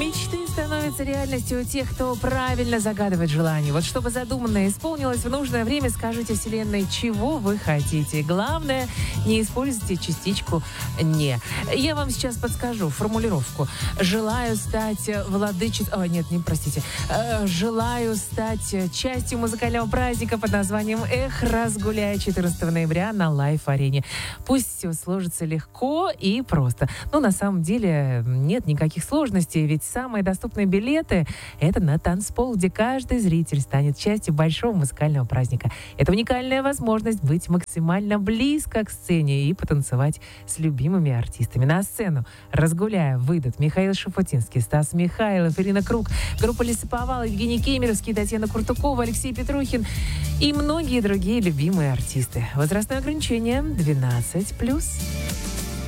Мечты становятся реальностью у тех, кто правильно загадывает желание. Вот чтобы задуманное исполнилось в нужное время, скажите Вселенной, чего вы хотите. Главное, не используйте частичку «не». Я вам сейчас подскажу формулировку. Желаю стать Желаю стать частью музыкального праздника под названием «Эх, разгуляй» 14 ноября на Лайф-арене. Пусть все сложится легко и просто. Но на самом деле нет никаких сложностей, ведь самые доступные билеты — это на танцпол, где каждый зритель станет частью большого музыкального праздника. Это уникальная возможность быть максимально близко к сцене и потанцевать с любимыми артистами. На сцену «Разгуляя» выйдут Михаил Шафутинский, Стас Михайлов, Ирина Круг, группа Лесоповал, Евгений Кемеровский, Татьяна Куртукова, Алексей Петрухин и многие другие любимые артисты. Возрастное ограничение 12+.